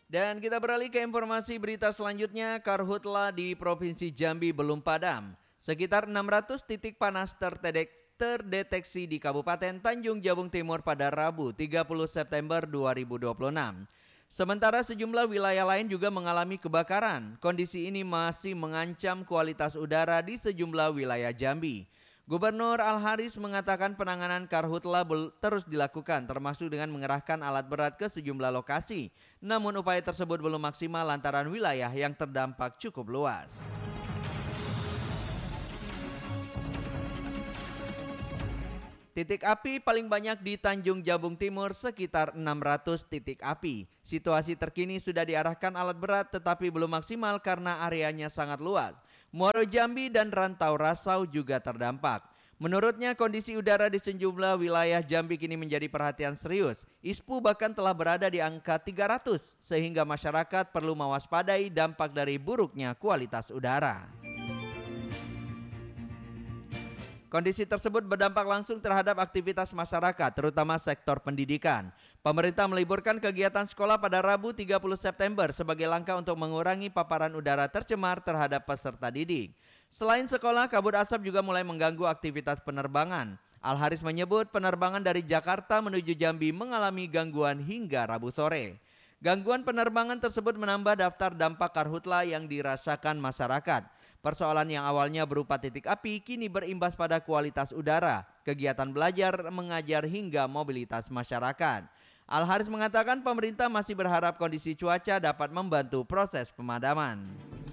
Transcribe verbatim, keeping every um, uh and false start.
Dan kita beralih ke informasi berita selanjutnya, karhutla di Provinsi Jambi belum padam. Sekitar enam ratus titik panas terdetek- terdeteksi di Kabupaten Tanjung Jabung Timur pada Rabu tiga puluh September dua ribu dua puluh enam. Sementara sejumlah wilayah lain juga mengalami kebakaran. Kondisi ini masih mengancam kualitas udara di sejumlah wilayah Jambi. Gubernur Al-Haris mengatakan penanganan karhutla terus dilakukan termasuk dengan mengerahkan alat berat ke sejumlah lokasi. Namun upaya tersebut belum maksimal lantaran wilayah yang terdampak cukup luas. Titik api paling banyak di Tanjung Jabung Timur sekitar enam ratus titik api. Situasi terkini sudah diarahkan alat berat tetapi belum maksimal karena areanya sangat luas. Muaro Jambi dan Rantau Rasau juga terdampak. Menurutnya kondisi udara di sejumlah wilayah Jambi kini menjadi perhatian serius. I S P U bahkan telah berada di angka tiga ratus sehingga masyarakat perlu mewaspadai dampak dari buruknya kualitas udara. Kondisi tersebut berdampak langsung terhadap aktivitas masyarakat, terutama sektor pendidikan. Pemerintah meliburkan kegiatan sekolah pada Rabu tiga puluh September sebagai langkah untuk mengurangi paparan udara tercemar terhadap peserta didik. Selain sekolah, kabut asap juga mulai mengganggu aktivitas penerbangan. Al-Haris menyebut penerbangan dari Jakarta menuju Jambi mengalami gangguan hingga Rabu sore. Gangguan penerbangan tersebut menambah daftar dampak karhutla yang dirasakan masyarakat. Persoalan yang awalnya berupa titik api kini berimbas pada kualitas udara, kegiatan belajar, mengajar hingga mobilitas masyarakat. Al-Haris mengatakan pemerintah masih berharap kondisi cuaca dapat membantu proses pemadaman.